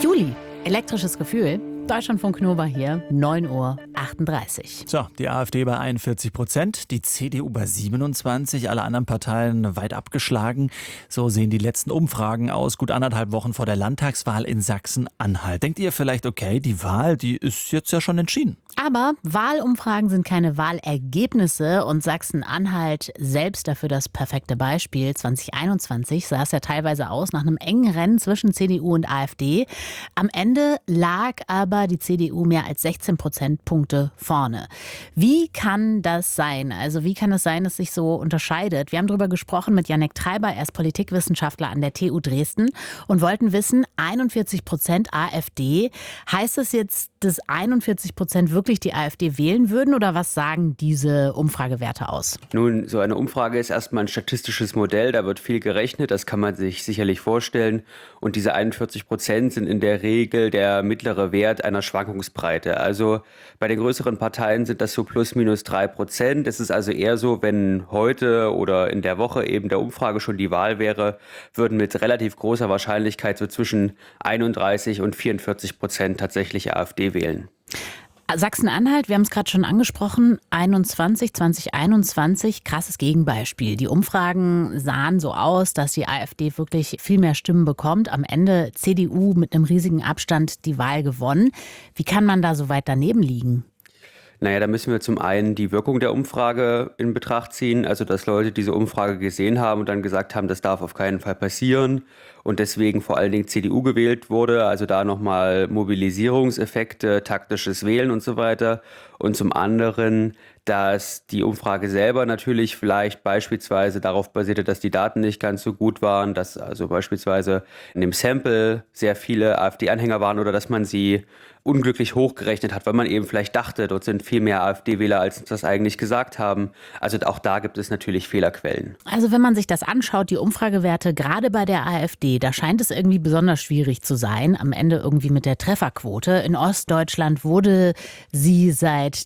Juli, elektrisches Gefühl. Deutschlandfunk Nova hier, 9:38 Uhr. So, die AfD bei 41%, die CDU bei 27%, alle anderen Parteien weit abgeschlagen. So sehen die letzten Umfragen aus, gut 1,5 Wochen vor der Landtagswahl in Sachsen-Anhalt. Denkt ihr vielleicht, okay, die Wahl, die ist jetzt ja schon entschieden? Aber Wahlumfragen sind keine Wahlergebnisse und Sachsen-Anhalt selbst dafür das perfekte Beispiel. 2021 sah es ja teilweise aus nach einem engen Rennen zwischen CDU und AfD. Am Ende lag aber die CDU mehr als 16 Prozentpunkte vorne. Wie kann das sein? Also wie kann es sein, dass sich so unterscheidet? Wir haben darüber gesprochen mit Jannik Treiber, er ist Politikwissenschaftler an der TU Dresden und wollten wissen, 41% AfD. Heißt das jetzt, dass 41% wirklich die AfD wählen würden oder was sagen diese Umfragewerte aus? Nun, so eine Umfrage ist erstmal ein statistisches Modell, da wird viel gerechnet, das kann man sich sicherlich vorstellen. Und diese 41% sind in der Regel der mittlere Wert einer Schwankungsbreite. Also bei den größeren Parteien sind das so plus minus 3%. Es ist also eher so, wenn heute oder in der Woche eben der Umfrage schon die Wahl wäre, würden mit relativ großer Wahrscheinlichkeit so zwischen 31 und 44% tatsächlich AfD wählen. Sachsen-Anhalt, wir haben es gerade schon angesprochen, 2021, krasses Gegenbeispiel. Die Umfragen sahen so aus, dass die AfD wirklich viel mehr Stimmen bekommt. Am Ende CDU mit einem riesigen Abstand die Wahl gewonnen. Wie kann man da so weit daneben liegen? Naja, da müssen wir zum einen die Wirkung der Umfrage in Betracht ziehen, also dass Leute diese Umfrage gesehen haben und dann gesagt haben, das darf auf keinen Fall passieren und deswegen vor allen Dingen CDU gewählt wurde, also da nochmal Mobilisierungseffekte, taktisches Wählen und so weiter. Und zum anderen, dass die Umfrage selber natürlich vielleicht beispielsweise darauf basierte, dass die Daten nicht ganz so gut waren, dass also beispielsweise in dem Sample sehr viele AfD-Anhänger waren oder dass man sie unglücklich hochgerechnet hat, weil man eben vielleicht dachte, dort sind viel mehr AfD-Wähler, als uns das eigentlich gesagt haben. Also auch da gibt es natürlich Fehlerquellen. Also wenn man sich das anschaut, die Umfragewerte, gerade bei der AfD, da scheint es irgendwie besonders schwierig zu sein, am Ende irgendwie mit der Trefferquote. In Ostdeutschland wurde sie seit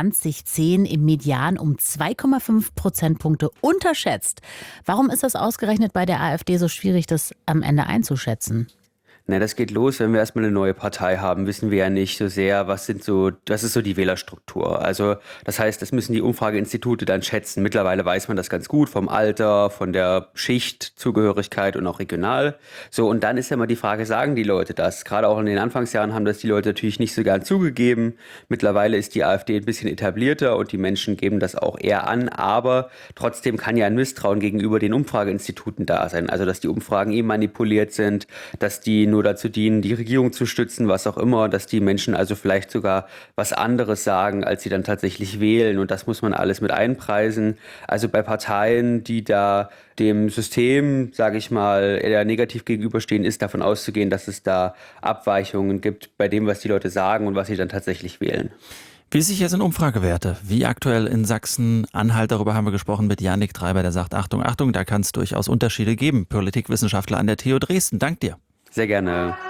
2010 im Median um 2,5 Prozentpunkte unterschätzt. Warum ist das ausgerechnet bei der AfD so schwierig, das am Ende einzuschätzen? Na, das geht los, wenn wir erstmal eine neue Partei haben, wissen wir ja nicht so sehr, was ist so die Wählerstruktur. Also das heißt, das müssen die Umfrageinstitute dann schätzen. Mittlerweile weiß man das ganz gut vom Alter, von der Schichtzugehörigkeit und auch regional. So, und dann ist ja immer die Frage, sagen die Leute das? Gerade auch in den Anfangsjahren haben das die Leute natürlich nicht so gern zugegeben. Mittlerweile ist die AfD ein bisschen etablierter und die Menschen geben das auch eher an. Aber trotzdem kann ja ein Misstrauen gegenüber den Umfrageinstituten da sein. Also dass die Umfragen manipuliert sind, dass die nur dazu dienen, die Regierung zu stützen, was auch immer, dass die Menschen also vielleicht sogar was anderes sagen, als sie dann tatsächlich wählen. Und das muss man alles mit einpreisen. Also bei Parteien, die da dem System, sage ich mal, eher negativ gegenüberstehen, ist davon auszugehen, dass es da Abweichungen gibt bei dem, was die Leute sagen und was sie dann tatsächlich wählen. Wie sicher sind Umfragewerte? Wie aktuell in Sachsen-Anhalt? Darüber haben wir gesprochen mit Jannik Treiber, der sagt, Achtung, Achtung, da kann es durchaus Unterschiede geben. Politikwissenschaftler an der TU Dresden. Dank dir. Sehr gerne.